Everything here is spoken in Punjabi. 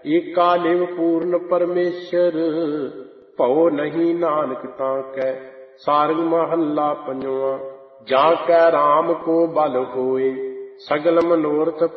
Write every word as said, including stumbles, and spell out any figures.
ਏਕਾ ਲਿਵ ਪੂਰਨ ਪਰਮੇਸ਼ਰ, ਭਉ ਨਹੀਂ ਨਾਨਕ ਤਾਂ ਕੈ। ਸਾਰੰਗ ਮਹੱਲਾ ਪੰਜਵਾਂ। ਜਾਂ ਕੈ ਰਾਮ ਕੋ ਬਲ ਹੋਏ, ਸਗਲ ਮਨੋਰਥ